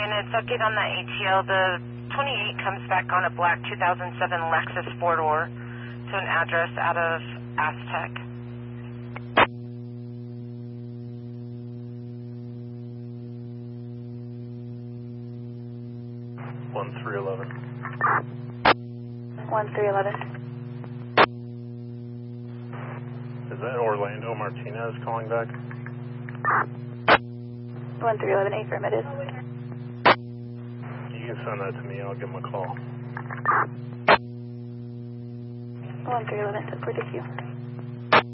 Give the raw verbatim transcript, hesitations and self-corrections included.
units, update on that A T L. The twenty-eight comes back on a black two thousand seven Lexus four-door to an address out of Aztec. one three eleven. one three eleven. Is that Orlando Martinez calling back? one three eleven, affirmative. You can send that to me, I'll give him a call. one three eleven, report to you.